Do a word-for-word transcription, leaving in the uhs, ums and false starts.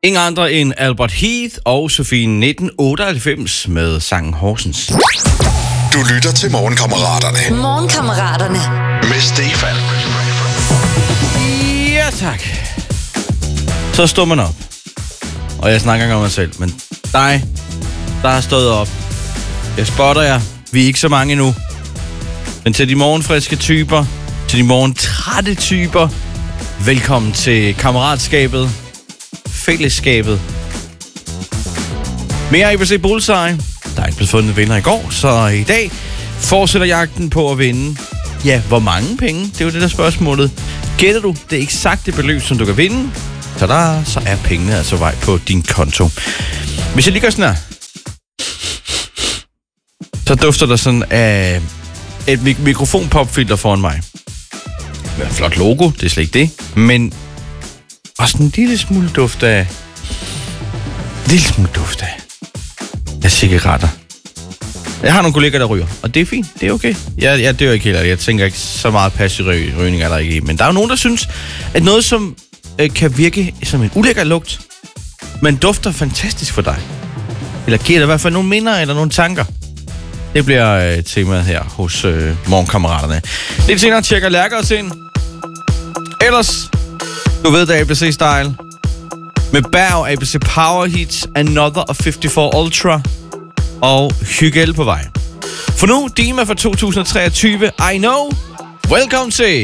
Ingen andre end Albert Heath og Sofie nitten otteoghalvfems med sangen Horsens. Du lytter til Morgenkammeraterne. Morgenkammeraterne. Med Stefan. Ja, tak. Så står man op. Og jeg snakker ikke om mig selv, men dig, der har stået op. Jeg spotter jer. Vi er ikke så mange endnu. Men til de morgenfriske typer, til de morgentrætte typer, velkommen til kammeratskabet, fællesskabet. Mere A B C Bullseye. Der er ikke blevet fundet vinder i går, så i dag fortsætter jagten på at vinde. Ja, hvor mange penge? Det er jo det der spørgsmålet. Gætter du det eksakte beløb, som du kan vinde, tada, så er pengene altså vej på din konto. Hvis jeg lige gør sådan her, så dufter der sådan af et mik- mikrofonpopfilter foran mig. Med en flot logo, det er slet ikke det. Men også en lille smule duft af... En lille smule duft af... af cigaretter. Jeg har nogle kolleger, der ryger, og det er fint, det er okay. Jeg, jeg dør ikke heller, jeg tænker ikke så meget passiv rygning er der ikke i. Men der er jo nogen, der synes, at noget som øh, kan virke som en ulækker lugt, men dufter fantastisk for dig. Eller giver dig i hvert fald nogle minder eller nogle tanker. Det bliver øh, temaet her hos øh, Morgenkammeraterne. Lidt senere tjekker Lærker os ind. Ellers, du ved det A B C-style. Med Berg, A B C Power Hits, Another og femoghalvfjerds Ultra. Og Hygge på vej. For nu, Dima fra to tusind treogtyve. I know. Velkommen til